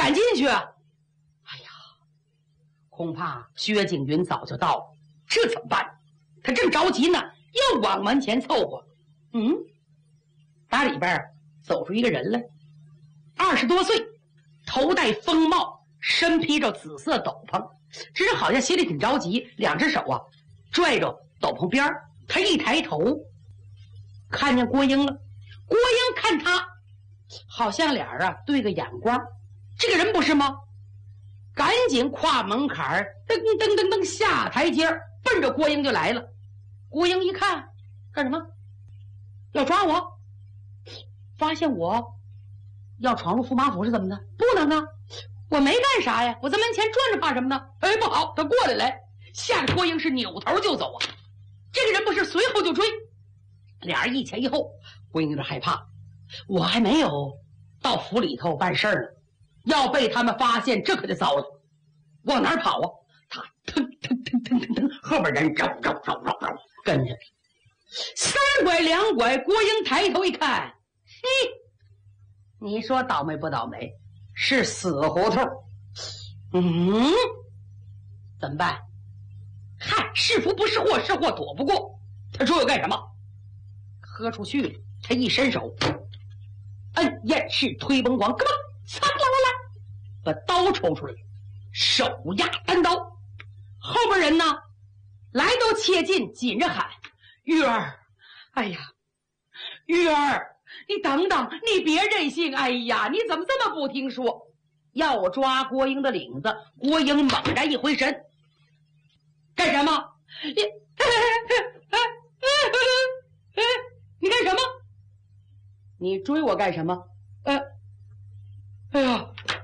赶进去。哎呀，恐怕薛景云早就到了，这怎么办？他正着急呢，又往门前凑合。打里边走出一个人来，20多岁，头戴风帽，身披着紫色斗篷，只是好像心里挺着急，两只手啊拽着斗篷边儿。他一抬头，看见郭英了。郭英看他，好像俩人对个眼光。这个人不是吗？赶紧跨门槛，噔噔噔噔下台阶，奔着郭英就来了。郭英一看，干什么？要抓我？发现我要闯入驸马府是怎么的？不能啊，我没干啥呀，我在门前转着怕什么呢？不好，他过来，吓得郭英是扭头就走啊。这个人不是随后就追，俩人一前一后。郭英有点害怕，我还没有到府里头办事呢，要被他们发现，这可就糟了。往哪儿跑啊？他腾腾腾腾腾腾，后边人绕跟着。3拐2拐，郭英抬头一看，嘿，你说倒霉不倒霉？是死胡同。怎么办？嗨，是福不是祸，是祸躲不过。他追我干什么？喝出去了。他一伸手，摁燕翅推崩黄，咯嘣，擦啦啦啦，把刀抽出来，手压单刀。后边人呢，来都切近，紧着喊：“玉儿，哎呀，玉儿，你等等，你别任性！哎呀，你怎么这么不听说？”要我抓郭英的领子。郭英猛然一回神，干什么？你干什么？你追我干什么？哎呀，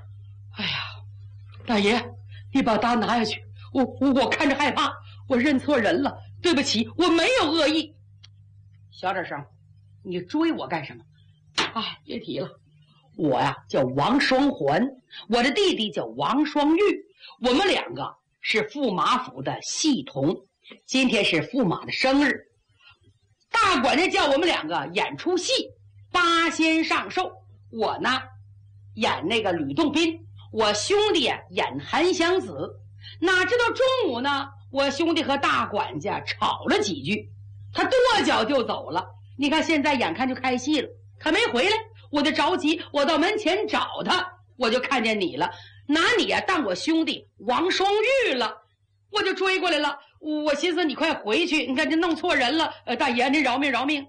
大爷，你把刀拿下去，我看着害怕，我认错人了，对不起，我没有恶意。小点声，你追我干什么？别提了，我呀叫王双环，我的弟弟叫王双玉，我们两个是驸马府的戏童，今天是驸马的生日，大管家叫我们两个演出戏八仙上寿。我呢演那个吕洞宾，我兄弟演韩湘子。哪知道中午呢，我兄弟和大管家吵了几句，他跺脚就走了。你看现在眼看就开戏了，他没回来，我就着急，我到门前找他，我就看见你了，拿你当我兄弟王双玉了，我就追过来了。我寻思你快回去，你看这弄错人了，大爷您饶命饶命。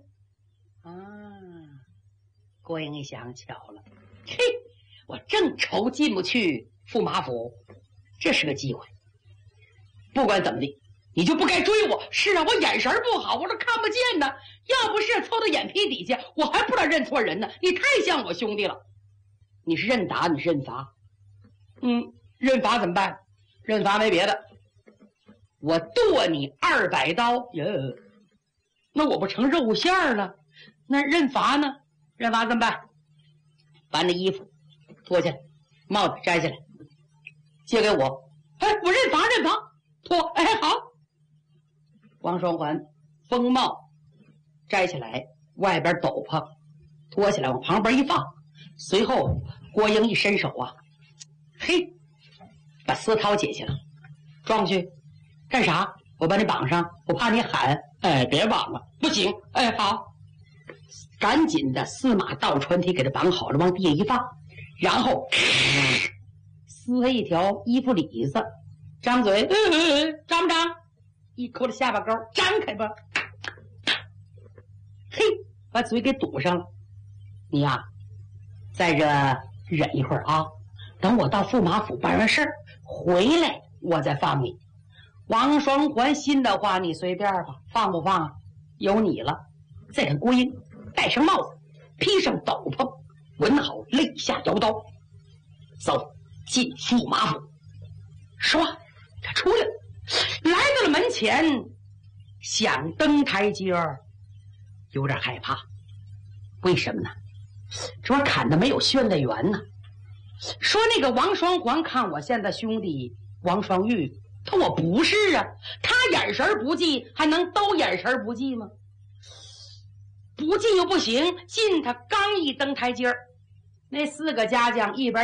郭英一想，巧了，嘿，我正愁进不去驸马府，这是个机会。不管怎么的，你就不该追我。是啊，我眼神不好，我这看不见呢。要不是凑到眼皮底下，我还不知道认错人呢。你太像我兄弟了。你是认打，你是认罚？认罚怎么办？认罚没别的，我剁你200刀。那我不成肉馅了？那认罚呢？认罚怎么办？把你的衣服脱下来，帽子摘下来，借给我。我认罚认罚，脱。好。王双环风帽摘下来，外边斗篷脱下来，往旁边一放。随后郭英一伸手嘿，把丝绦解下来，装去。干啥？我把你绑上，我怕你喊。别绑了。不行。好。赶紧的司马倒穿蹄给他绑好了，往地下一放，然后撕开一条衣服里子，张嘴。张不张？一抠着下巴钩，张开吧。嘿，把嘴给堵上了。你呀，在这忍一会儿啊，等我到驸马府办完事儿回来，我再放你。王双环心的话，你随便吧，放不放有你了。再看郭英，戴上帽子，披上斗篷，纹好肋下摇刀，走进驸马府。唰，他出来了，来到了门前，想登台阶儿，有点害怕。为什么呢？这玩意砍的没有宣的圆呢。说那个王双环看我现在兄弟王双玉，他我不是啊，他眼神不济，还能都眼神不济吗？不进又不行，进他刚一登台阶儿，那4个家将一边